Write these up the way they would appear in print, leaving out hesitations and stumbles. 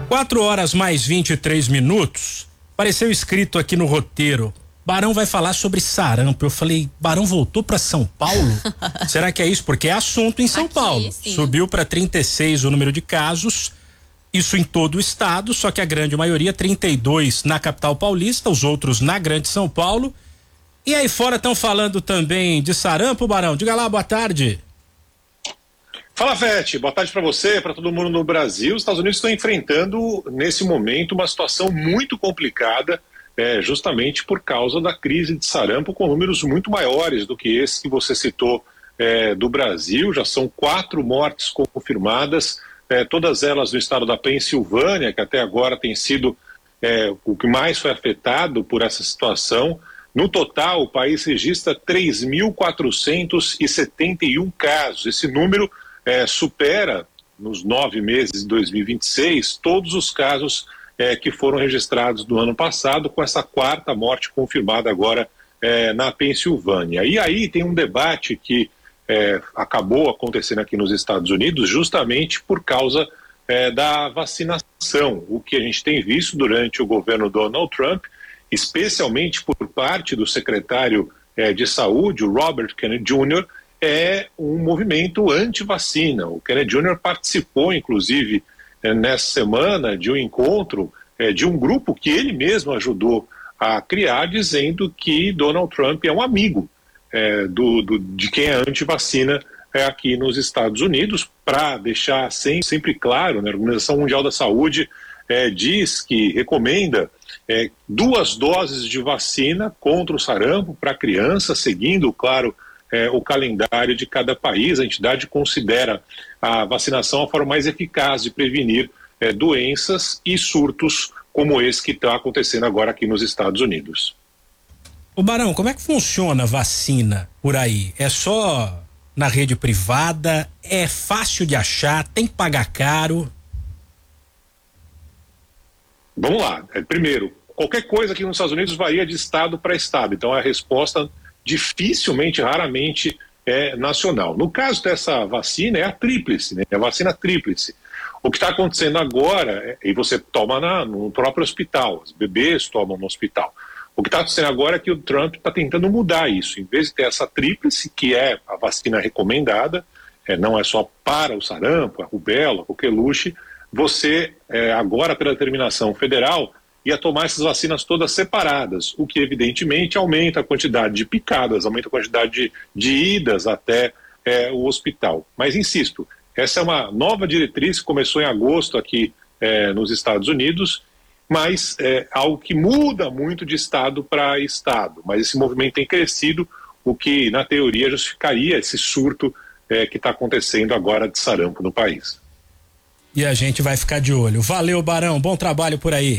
4 horas mais 23 minutos. Apareceu escrito aqui no roteiro: Barão vai falar sobre sarampo. Eu falei, Barão voltou para São Paulo? Será que é isso? Porque é assunto em São Paulo. Sim. Subiu para 36 o número de casos, isso em todo o estado, só que a grande maioria, 32 na capital paulista, os outros na grande São Paulo. E aí fora estão falando também de sarampo, Barão? Diga lá, boa tarde. Fala, Vete, boa tarde para você, para todo mundo no Brasil. Os Estados Unidos estão enfrentando, nesse momento, uma situação muito complicada, justamente por causa da crise de sarampo, com números muito maiores do que esse que você citou do Brasil. Já são 4 mortes confirmadas, todas elas no estado da Pensilvânia, que até agora tem sido o que mais foi afetado por essa situação. No total, o país registra 3.471 casos. Esse número supera, nos 9 meses de 2026, todos os casos que foram registrados no ano passado, com essa 4ª morte confirmada agora na Pensilvânia. E aí tem um debate que acabou acontecendo aqui nos Estados Unidos justamente por causa da vacinação. O que a gente tem visto durante o governo Donald Trump, especialmente por parte do secretário de saúde, o Robert Kennedy Jr., é um movimento anti-vacina. O Kennedy Jr. participou, inclusive, nessa semana, de um encontro de um grupo que ele mesmo ajudou a criar, dizendo que Donald Trump é um amigo de quem é anti-vacina aqui nos Estados Unidos. Para deixar sempre claro, né, a Organização Mundial da Saúde diz que recomenda 2 doses de vacina contra o sarampo para crianças, seguindo, claro, o calendário de cada país. A entidade considera a vacinação a forma mais eficaz de prevenir doenças e surtos como esse que está acontecendo agora aqui nos Estados Unidos. Ô Barão, como é que funciona a vacina por aí? É só na rede privada? É fácil de achar? Tem que pagar caro? Vamos lá. Primeiro, qualquer coisa aqui nos Estados Unidos varia de estado para estado. Então a resposta dificilmente, raramente é nacional. No caso dessa vacina, é a tríplice, né? É a vacina tríplice. O que está acontecendo agora, e você toma no próprio hospital, os bebês tomam no hospital. O que está acontecendo agora é que o Trump está tentando mudar isso. Em vez de ter essa tríplice, que é a vacina recomendada, não é só para o sarampo, a rubéola, a coqueluche, você, agora pela determinação federal, ia tomar essas vacinas todas separadas, o que evidentemente aumenta a quantidade de picadas, aumenta a quantidade de idas até o hospital. Mas insisto, essa é uma nova diretriz que começou em agosto aqui nos Estados Unidos, mas é algo que muda muito de estado para estado. Mas esse movimento tem crescido, o que na teoria justificaria esse surto que está acontecendo agora de sarampo no país. E a gente vai ficar de olho. Valeu, Barão, bom trabalho por aí.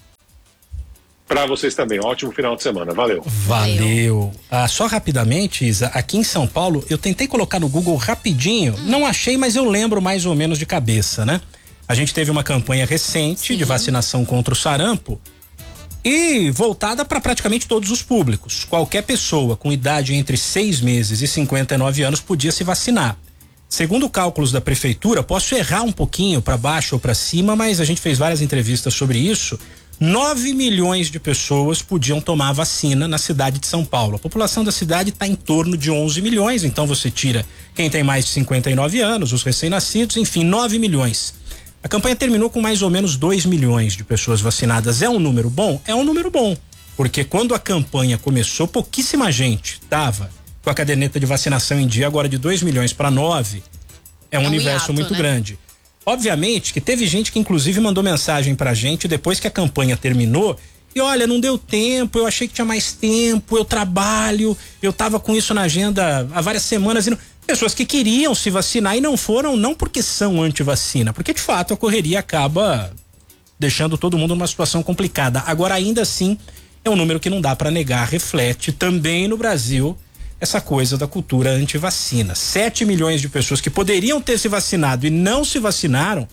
Para vocês também, ótimo final de semana, valeu. Valeu. Só rapidamente, Isa, aqui em São Paulo, eu tentei colocar no Google rapidinho, não achei, mas eu lembro mais ou menos de cabeça, né? A gente teve uma campanha recente de vacinação contra o sarampo e voltada para praticamente todos os públicos. Qualquer pessoa com idade entre 6 meses e 59 anos podia se vacinar. Segundo cálculos da prefeitura, posso errar um pouquinho para baixo ou para cima, mas a gente fez várias entrevistas sobre isso. 9 milhões de pessoas podiam tomar a vacina na cidade de São Paulo. A população da cidade está em torno de 11 milhões, então você tira quem tem mais de 59 anos, os recém-nascidos, enfim, 9 milhões. A campanha terminou com mais ou menos 2 milhões de pessoas vacinadas. É um número bom? É um número bom, porque quando a campanha começou, pouquíssima gente estava com a caderneta de vacinação em dia. Agora de 2 milhões para 9, é um universo muito grande. Obviamente que teve gente que inclusive mandou mensagem pra gente depois que a campanha terminou e olha, não deu tempo, eu achei que tinha mais tempo, eu trabalho, eu tava com isso na agenda há várias semanas e não... Pessoas que queriam se vacinar e não foram, não porque são anti-vacina, porque de fato a correria acaba deixando todo mundo numa situação complicada. Agora ainda assim é um número que não dá pra negar, reflete também no Brasil essa coisa da cultura anti-vacina. 7 milhões de pessoas que poderiam ter se vacinado e não se vacinaram,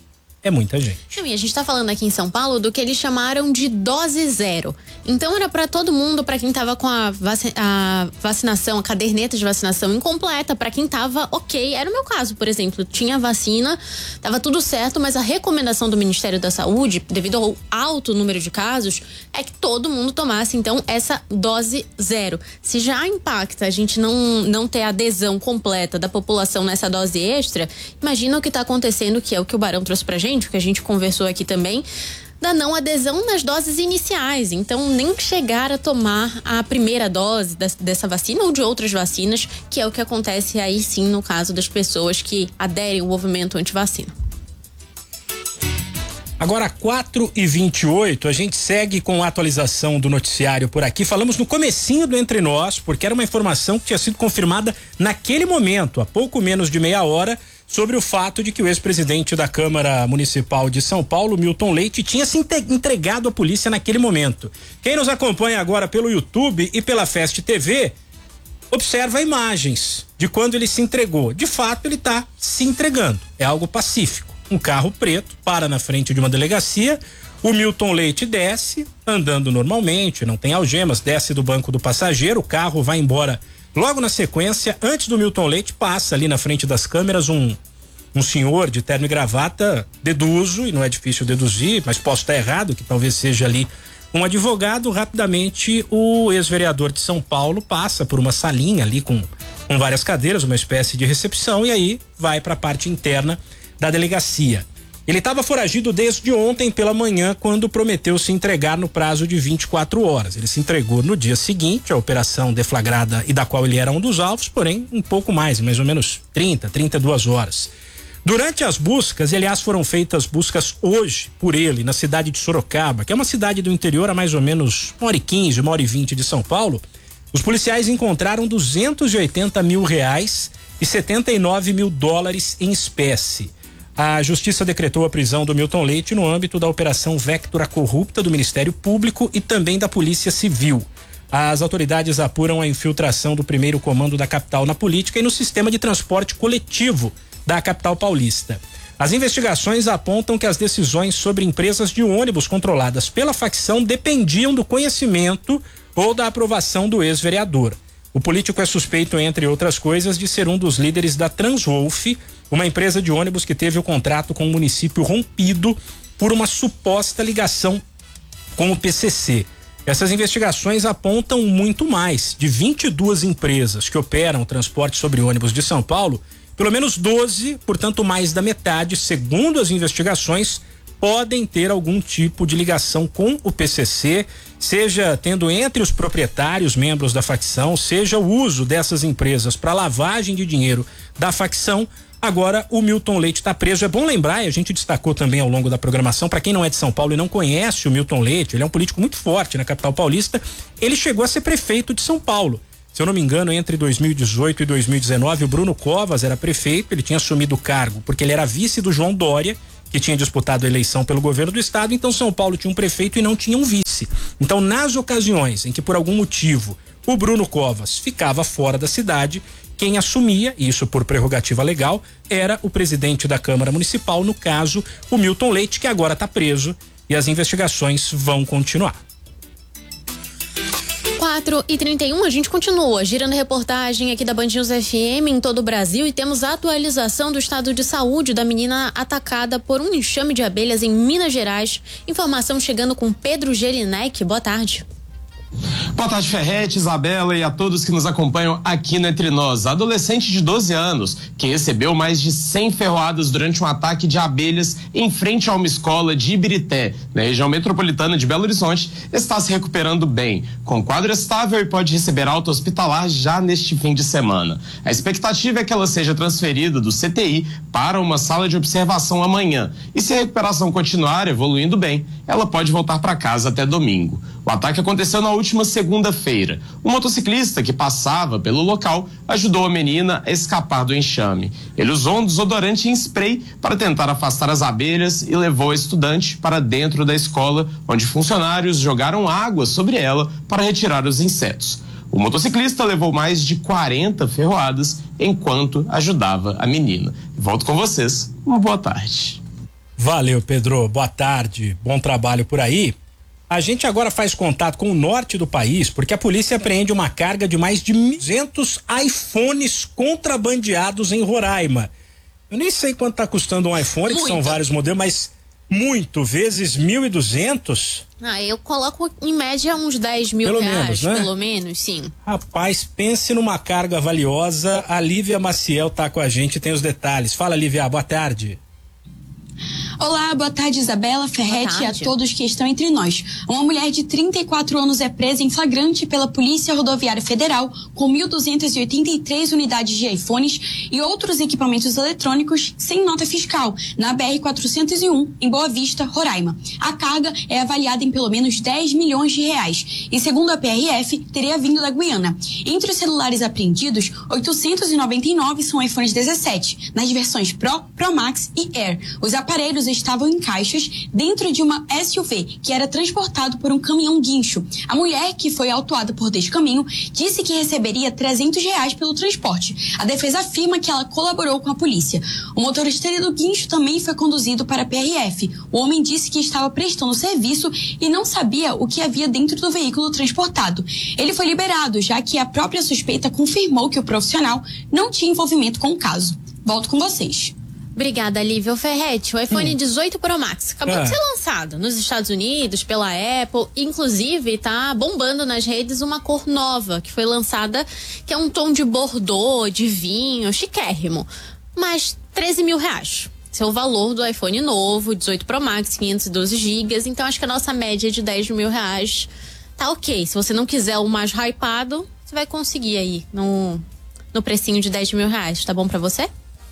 é muita gente. E a gente está falando aqui em São Paulo do que eles chamaram de dose zero. Então era para todo mundo, para quem estava com a vacinação, a caderneta de vacinação incompleta, para quem estava ok. Era o meu caso, por exemplo, tinha vacina, estava tudo certo, mas a recomendação do Ministério da Saúde, devido ao alto número de casos, é que todo mundo tomasse então essa dose zero. Se já impacta a gente não ter adesão completa da população nessa dose extra, imagina o que está acontecendo, que é o que o Barão trouxe pra gente, o que a gente conversou aqui também, da não adesão nas doses iniciais. Então, nem chegar a tomar a primeira dose dessa vacina ou de outras vacinas, que é o que acontece aí sim no caso das pessoas que aderem ao movimento antivacina. Agora, 4h28, a gente segue com a atualização do noticiário por aqui. Falamos no comecinho do Entre Nós, porque era uma informação que tinha sido confirmada naquele momento, há pouco menos de meia hora, sobre o fato de que o ex-presidente da Câmara Municipal de São Paulo, Milton Leite, tinha se entregado à polícia naquele momento. Quem nos acompanha agora pelo YouTube e pela Fest TV, observa imagens de quando ele se entregou. De fato, ele está se entregando. É algo pacífico. Um carro preto para na frente de uma delegacia, o Milton Leite desce, andando normalmente, não tem algemas, desce do banco do passageiro, o carro vai embora. Logo na sequência, antes do Milton Leite, passa ali na frente das câmeras um senhor de terno e gravata, deduzo, e não é difícil deduzir, mas posso estar errado, que talvez seja ali um advogado. Rapidamente, o ex-vereador de São Paulo passa por uma salinha ali com várias cadeiras, uma espécie de recepção, e aí vai para a parte interna da delegacia. Ele estava foragido desde ontem pela manhã, quando prometeu se entregar no prazo de 24 horas. Ele se entregou no dia seguinte, a operação deflagrada e da qual ele era um dos alvos, porém um pouco mais ou menos 32 horas. Durante as buscas, aliás, foram feitas buscas hoje por ele na cidade de Sorocaba, que é uma cidade do interior a mais ou menos 1h15, 1h20 de São Paulo. Os policiais encontraram R$280 mil e 79 mil dólares em espécie. A Justiça decretou a prisão do Milton Leite no âmbito da Operação Vectora Corrupta do Ministério Público e também da Polícia Civil. As autoridades apuram a infiltração do primeiro comando da capital na política e no sistema de transporte coletivo da capital paulista. As investigações apontam que as decisões sobre empresas de ônibus controladas pela facção dependiam do conhecimento ou da aprovação do ex-vereador. O político é suspeito, entre outras coisas, de ser um dos líderes da Transwolf, uma empresa de ônibus que teve o contrato com o município rompido por uma suposta ligação com o PCC. Essas investigações apontam muito mais. De 22 empresas que operam o transporte sobre ônibus de São Paulo, pelo menos 12, portanto mais da metade, segundo as investigações, podem ter algum tipo de ligação com o PCC, seja tendo entre os proprietários membros da facção, seja o uso dessas empresas para lavagem de dinheiro da facção. Agora o Milton Leite está preso. É bom lembrar, e a gente destacou também ao longo da programação, para quem não é de São Paulo e não conhece o Milton Leite, ele é um político muito forte na capital paulista. Ele chegou a ser prefeito de São Paulo. Se eu não me engano, entre 2018 e 2019, o Bruno Covas era prefeito, ele tinha assumido o cargo porque ele era vice do João Dória, que tinha disputado a eleição pelo governo do estado. Então São Paulo tinha um prefeito e não tinha um vice. Então, nas ocasiões em que por algum motivo o Bruno Covas ficava fora da cidade, quem assumia, isso por prerrogativa legal, era o presidente da Câmara Municipal, no caso, o Milton Leite, que agora está preso e as investigações vão continuar. 4h31, a gente continua girando reportagem aqui da Band News FM em todo o Brasil e temos a atualização do estado de saúde da menina atacada por um enxame de abelhas em Minas Gerais. Informação chegando com Pedro Gelinek. Boa tarde. Boa tarde, Ferretti, Isabela e a todos que nos acompanham aqui no Entre Nós. A adolescente de 12 anos, que recebeu mais de 100 ferroadas durante um ataque de abelhas em frente a uma escola de Ibirité, na região metropolitana de Belo Horizonte, está se recuperando bem, com quadro estável e pode receber alta hospitalar já neste fim de semana. A expectativa é que ela seja transferida do CTI para uma sala de observação amanhã. E se a recuperação continuar evoluindo bem, ela pode voltar para casa até domingo. O ataque aconteceu na última segunda-feira. Um motociclista que passava pelo local ajudou a menina a escapar do enxame. Ele usou um desodorante em spray para tentar afastar as abelhas e levou a estudante para dentro da escola, onde funcionários jogaram água sobre ela para retirar os insetos. O motociclista levou mais de 40 ferroadas enquanto ajudava a menina. Volto com vocês. Uma boa tarde. Valeu, Pedro. Boa tarde. Bom trabalho por aí. A gente agora faz contato com o norte do país porque a polícia apreende uma carga de mais de 1.200 iPhones contrabandeados em Roraima. Eu nem sei quanto tá custando um iPhone, que são vários modelos, mas muito, vezes 1.200. Eu coloco em média uns 10 mil reais, menos, né? Pelo menos, sim. Rapaz, pense numa carga valiosa. A Lívia Maciel tá com a gente, tem os detalhes. Fala, Lívia, boa tarde. Olá, boa tarde, Isabela, Ferretti e a todos que estão entre nós. Uma mulher de 34 anos é presa em flagrante pela Polícia Rodoviária Federal com 1.283 unidades de iPhones e outros equipamentos eletrônicos sem nota fiscal na BR-401, em Boa Vista, Roraima. A carga é avaliada em pelo menos 10 milhões de reais e, segundo a PRF, teria vindo da Guiana. Entre os celulares apreendidos, 899 são iPhones 17, nas versões Pro, Pro Max e Air. Os aparelhos estavam em caixas dentro de uma SUV que era transportado por um caminhão guincho. A mulher, que foi autuada por descaminho, disse que receberia R$300 pelo transporte. A defesa afirma que ela colaborou com a polícia. O motorista do guincho também foi conduzido para a PRF. O homem disse que estava prestando serviço e não sabia o que havia dentro do veículo transportado. Ele foi liberado, já que a própria suspeita confirmou que o profissional não tinha envolvimento com o caso. Volto com vocês. Obrigada, Lívia. Ferretti, o iPhone 18 Pro Max acabou de ser lançado nos Estados Unidos pela Apple. Inclusive, tá bombando nas redes uma cor nova que foi lançada, que é um tom de bordô, de vinho, chiquérrimo. Mas 13 mil reais. Esse é o valor do iPhone novo, 18 Pro Max, 512 GB. Então, acho que a nossa média de 10 mil reais tá ok. Se você não quiser o mais hypado, você vai conseguir aí no precinho de 10 mil reais. Tá bom pra você?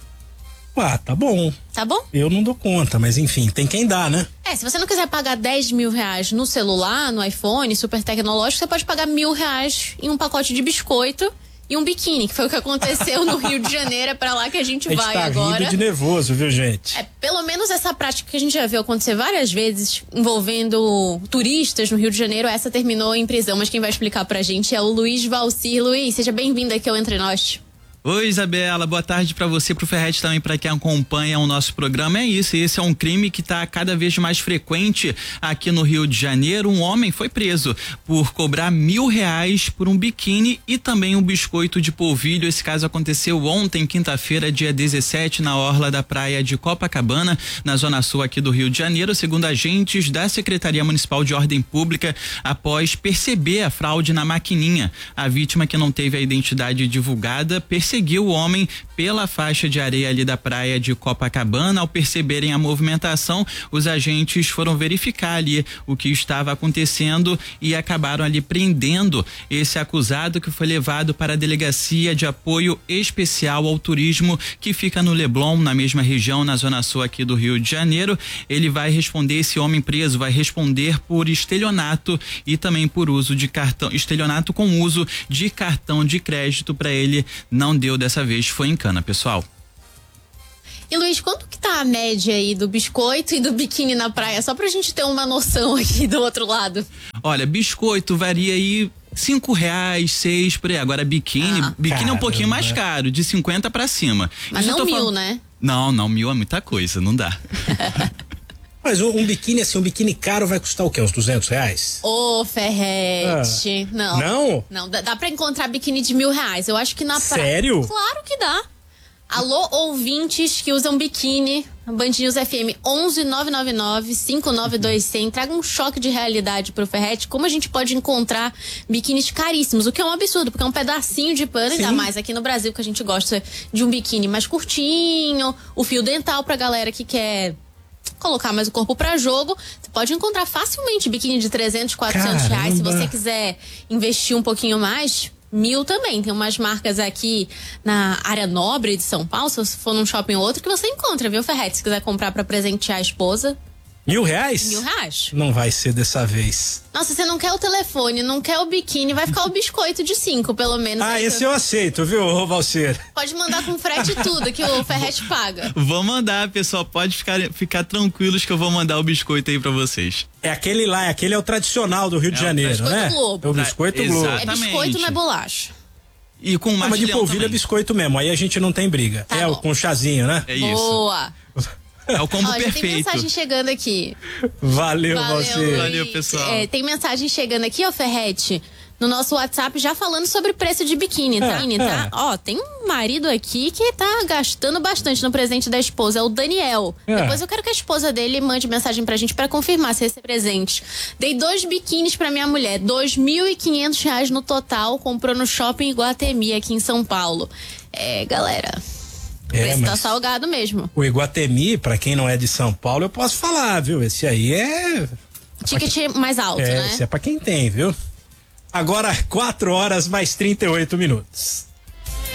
Tá bom. Tá bom? Eu não dou conta, mas enfim, tem quem dá, né? Se você não quiser pagar 10 mil reais no celular, no iPhone, super tecnológico, você pode pagar R$1.000 em um pacote de biscoito e um biquíni, que foi o que aconteceu no Rio de Janeiro. É pra lá que a gente vai agora. Rindo de nervoso, viu, gente? Pelo menos essa prática que a gente já viu acontecer várias vezes envolvendo turistas no Rio de Janeiro, essa terminou em prisão, mas quem vai explicar pra gente é o Luiz Valcir. Luiz, seja bem-vindo aqui ao Entre Nós. Oi, Isabela, boa tarde pra você, pro Ferretti também, pra quem acompanha o nosso programa. É isso, esse é um crime que tá cada vez mais frequente aqui no Rio de Janeiro. Um homem foi preso por cobrar R$1.000 por um biquíni e também um biscoito de polvilho. Esse caso aconteceu ontem, quinta-feira, dia 17, na orla da praia de Copacabana, na zona sul aqui do Rio de Janeiro, segundo agentes da Secretaria Municipal de Ordem Pública, após perceber a fraude na maquininha. A vítima, que não teve a identidade divulgada, seguiu o homem pela faixa de areia ali da praia de Copacabana. Ao perceberem a movimentação, os agentes foram verificar ali o que estava acontecendo e acabaram ali prendendo esse acusado, que foi levado para a Delegacia de Apoio Especial ao Turismo, que fica no Leblon, na mesma região, na zona sul aqui do Rio de Janeiro. Ele vai responder, esse homem preso vai responder por estelionato e também por uso de cartão, estelionato com uso de cartão de crédito. Para ele não deu dessa vez, foi em cana, pessoal. E Luiz, quanto que tá a média aí do biscoito e do biquíni na praia? Só pra gente ter uma noção aqui do outro lado. Olha, biscoito varia aí R$5, 6 por aí. Agora biquíni é um pouquinho mais caro, de 50 pra cima. Mas não 1.000, né? Não, 1.000 é muita coisa, não dá. Mas um biquíni, assim, um biquíni caro vai custar o quê? Uns R$200? Ô, Ferretti. Não. Não? Não, dá pra encontrar biquíni de R$1.000. Eu acho que na praia. Sério? Claro que dá. Alô, ouvintes que usam biquíni, Band News FM 11-999-592-100. Traga um choque de realidade pro Ferretti. Como a gente pode encontrar biquínis caríssimos, o que é um absurdo, porque é um pedacinho de pano, ainda mais aqui no Brasil, que a gente gosta de um biquíni mais curtinho, o fio dental pra galera que quer colocar mais o corpo pra jogo. Você pode encontrar facilmente biquíni de R$300, R$400. Se você quiser investir um pouquinho mais, 1.000 também. Tem umas marcas aqui na área nobre de São Paulo, se você for num shopping ou outro, que você encontra, viu, Ferretti? Se quiser comprar pra presentear a esposa. R$1.000? R$1.000. Não vai ser dessa vez. Nossa, você não quer o telefone, não quer o biquíni, vai ficar o biscoito de 5, pelo menos. Esse eu aceito, viu, Valcir? Pode mandar com frete e tudo, que o Ferretti paga. Vou mandar, pessoal, pode ficar tranquilos que eu vou mandar o biscoito aí pra vocês. É aquele lá, aquele é o tradicional do Rio de Janeiro, né? Globo. É o biscoito Globo. É biscoito, não é bolacha. E com mas de polvilho é biscoito mesmo, aí a gente não tem briga. Tá bom. Com chazinho, né? É isso. Boa. É o combo perfeito. Tem mensagem chegando aqui. Valeu você. Valeu, pessoal. Tem mensagem chegando aqui, ó, Ferrete, no nosso WhatsApp, já falando sobre preço de biquíni, tá? Ó, tem um marido aqui que tá gastando bastante no presente da esposa, é o Daniel. Depois eu quero que a esposa dele mande mensagem pra gente pra confirmar se esse é presente. Dei 2 biquínis pra minha mulher, R$2.500 no total, comprou no Shopping Iguatemi aqui em São Paulo. Galera, o preço tá salgado mesmo. O Iguatemi, pra quem não é de São Paulo, eu posso falar, viu? Esse aí é... Ticket mais alto, né? Esse é pra quem tem, viu? Agora, 4 horas mais 38 minutos.